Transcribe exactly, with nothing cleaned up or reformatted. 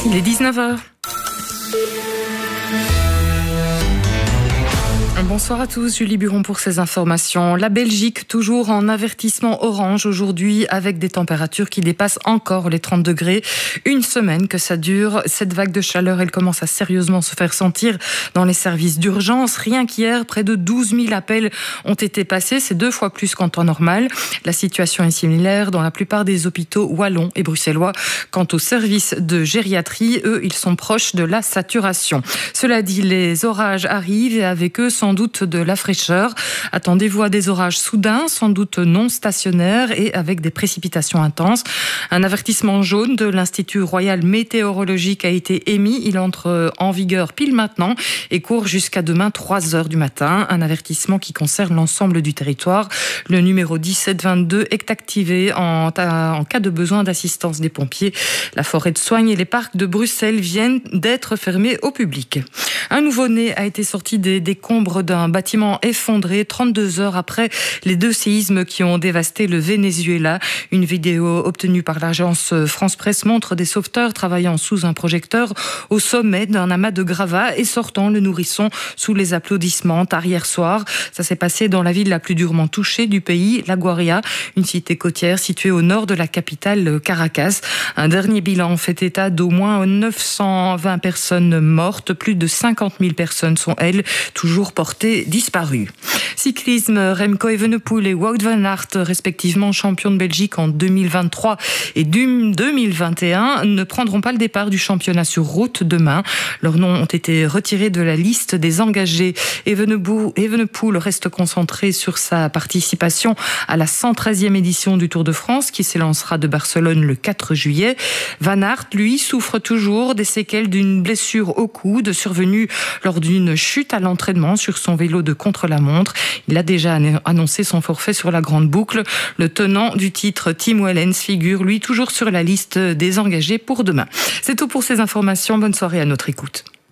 Il est dix-neuf heures. Bonsoir à tous, Julie Buron pour ces informations. La Belgique, toujours en avertissement orange aujourd'hui, avec des températures qui dépassent encore les trente degrés. Une semaine que ça dure. Cette vague de chaleur, elle commence à sérieusement se faire sentir dans les services d'urgence. Rien qu'hier, près de douze mille appels ont été passés. C'est deux fois plus qu'en temps normal. La situation est similaire dans la plupart des hôpitaux wallons et bruxellois. Quant aux services de gériatrie, eux, ils sont proches de la saturation. Cela dit, les orages arrivent et avec eux, sans doute de la fraîcheur. Attendez-vous à des orages soudains, sans doute non stationnaires et avec des précipitations intenses. Un avertissement jaune de l'Institut Royal Météorologique a été émis. Il entre en vigueur pile maintenant et court jusqu'à demain trois heures du matin. Un avertissement qui concerne l'ensemble du territoire. Le numéro dix-sept vingt-deux est activé en, en cas de besoin d'assistance des pompiers. La forêt de soigne et les parcs de Bruxelles viennent d'être fermés au public. Un nouveau-né a été sorti des décombres d'un bâtiment effondré trente-deux heures après les deux séismes qui ont dévasté le Venezuela. Une vidéo obtenue par l'agence France Presse montre des sauveteurs travaillant sous un projecteur au sommet d'un amas de gravats et sortant le nourrisson sous les applaudissements tard hier soir. Ça s'est passé dans la ville la plus durement touchée du pays, La Guaria, une cité côtière située au nord de la capitale Caracas. Un dernier bilan fait état d'au moins neuf cent vingt personnes mortes. Plus de cinquante mille personnes sont, elles, toujours portées disparues. Cyclisme, Remco Evenepoel et Wout van Aert, respectivement champions de Belgique en deux mille vingt-trois et deux mille vingt et un, ne prendront pas le départ du championnat sur route demain. Leurs noms ont été retirés de la liste des engagés. Evenepoel reste concentré sur sa participation à la cent treizième édition du Tour de France qui s'élancera de Barcelone le quatre juillet. Van Aert, lui, souffre toujours des séquelles d'une blessure au coude survenue lors d'une chute à l'entraînement sur son vélo de contre-la-montre. Il a déjà annoncé son forfait sur la grande boucle. Le tenant du titre, Tim Wellens, figure lui toujours sur la liste des engagés pour demain. C'est tout pour ces informations. Bonne soirée à notre écoute.